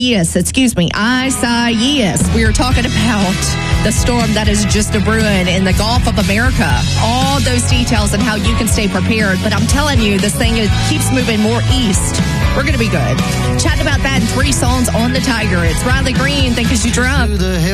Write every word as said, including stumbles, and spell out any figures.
Yes, excuse me, Isaias. We are talking about the storm that is just a brewing in the Gulf of America. All those details and how you can stay prepared. But I'm telling you, this thing is, keeps moving more east. We're going to be good. Chatting about that in three songs on the Tiger. It's Riley Green. Think as you drunk.